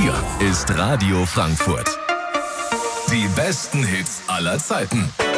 Hier ist Radio Frankfurt. Die besten Hits aller Zeiten.